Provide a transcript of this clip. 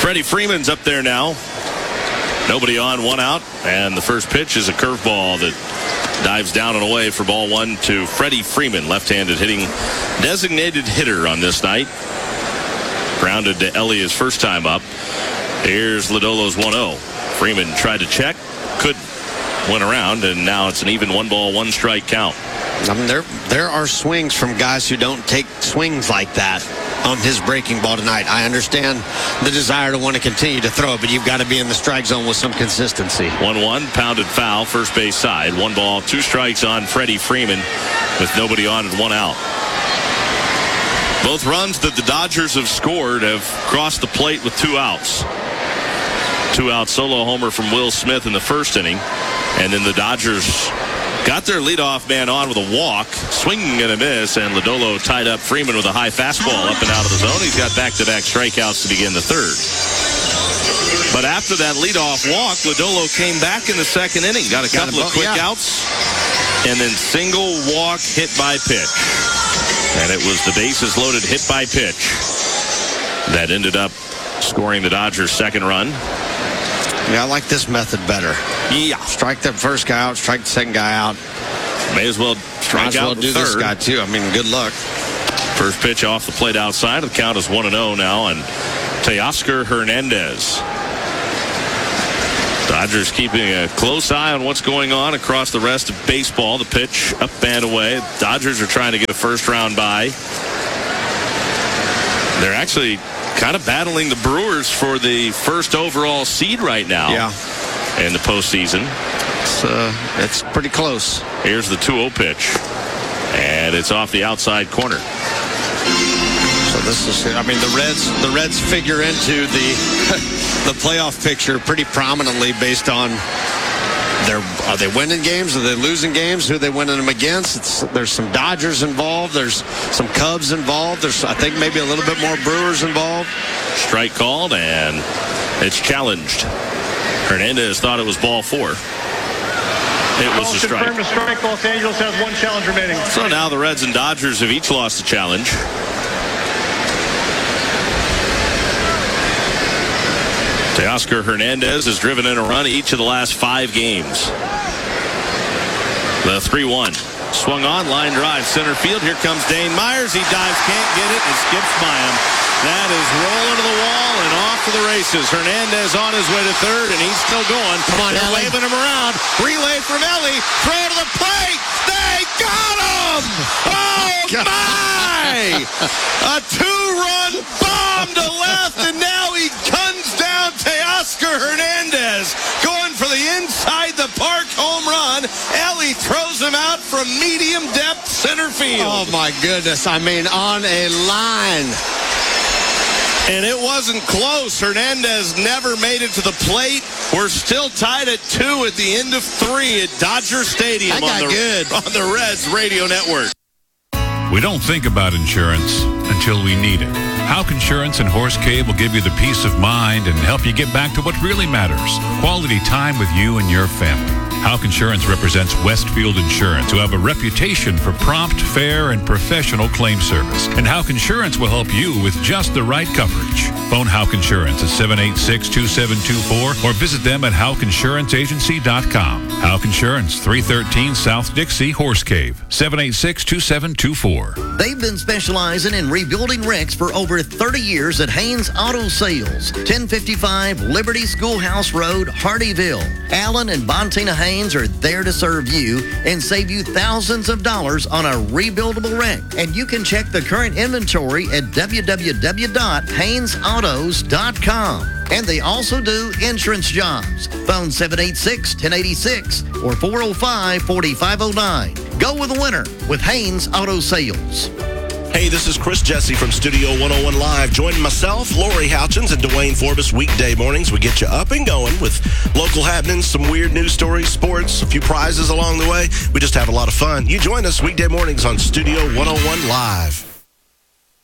Freddie Freeman's up there now. Nobody on, one out. And the first pitch is a curveball that dives down and away for ball one to Freddie Freeman, left-handed hitting designated hitter on this night. Grounded to Ellie his first time up. Here's Lodolo's 1-0. Freeman tried to check, couldn't. Went around, and now it's an even 1-ball, 1-strike count. I mean, there are swings from guys who don't take swings like that on his breaking ball tonight. I understand the desire to want to continue to throw, but you've got to be in the strike zone with some consistency. 1-1, pounded foul, first base side. 1 ball, 2 strikes on Freddie Freeman with nobody on and 1 out. Both runs that the Dodgers have scored have crossed the plate with 2 outs. 2-out solo homer from Will Smith in the first inning. And then the Dodgers got their leadoff man on with a walk, swinging and a miss, and Lodolo tied up Freeman with a high fastball up and out of the zone. He's got back-to-back strikeouts to begin the third. But after that leadoff walk, Lodolo came back in the second inning, got a couple of quick outs, and then single walk hit by pitch. And it was the bases loaded hit by pitch that ended up scoring the Dodgers' second run. Yeah, I like this method better. Yeah. Strike the first guy out, strike the second guy out. May as well strike out do third. This guy, too. I mean, good luck. First pitch off the plate outside. The count is 1-0 now, and Teoscar Hernandez. Dodgers keeping a close eye on what's going on across the rest of baseball. The pitch up and away. Dodgers are trying to get a first-round bye. They're actually kind of battling the Brewers for the first overall seed right now. Yeah. In the postseason. It's pretty close. Here's the 2-0 pitch. And it's off the outside corner. So this is, I mean, the Reds figure into the playoff picture pretty prominently based on are they winning games? Are they losing games? Who are they winning them against? There's some Dodgers involved. There's some Cubs involved. There's, I think, maybe a little bit more Brewers involved. Strike called, and it's challenged. Hernandez thought it was ball 4. It was a strike. Confirmed a strike. Los Angeles has 1 challenge remaining. So now the Reds and Dodgers have each lost a challenge. Teoscar Hernandez has driven in a run each of the last 5 games. The 3-1. Swung on, line drive, center field. Here comes Dane Myers. He dives, can't get it. It skips by him. That is rolling to the wall and off to the races. Hernandez on his way to third, and he's still going. Come on, they're Ellie. waving him around. Relay from Ellie. Throw to the plate. They got him! Oh, my! A 2-run bomb to left, and now he guns down Teoscar Hernandez. Going for the inside the park home run. Ellie throws him out from medium depth center field. Oh, my goodness. I mean, on a line. And it wasn't close. Hernandez never made it to the plate. We're still tied at 2 at the end of 3 at Dodger Stadium on the Reds radio network. We don't think about insurance until we need it. Houck Insurance and Horse Cave will give you the peace of mind and help you get back to what really matters. Quality time with you and your family. Houck Insurance represents Westfield Insurance, who have a reputation for prompt, fair, and professional claim service. And Houck Insurance will help you with just the right coverage. Phone Houck Insurance at 786-2724 or visit them at HouckInsuranceAgency.com. Houck Insurance, 313 South Dixie, Horse Cave, 786-2724. They've been specializing in rebuilding wrecks for over 30 years at Haynes Auto Sales, 1055 Liberty Schoolhouse Road, Hardyville. Alan and Bontina Haynes are there to serve you and save you thousands of dollars on a rebuildable wreck. And you can check the current inventory at www.haynesautos.com. And they also do insurance jobs. Phone 786-1086 or 405-4509. Go with the winner with Haynes Auto Sales. Hey, this is Chris Jesse from Studio 101 Live. Join myself, Lori Houchins, and Dwayne Forbes weekday mornings. We get you up and going with local happenings, some weird news stories, sports, a few prizes along the way. We just have a lot of fun. You join us weekday mornings on Studio 101 Live.